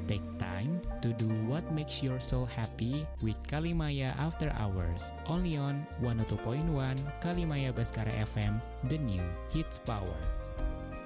Take time to do what makes your soul happy with Kalimaya After Hours. Only on 102.1 Kalimaya Baskara FM, the new hits power.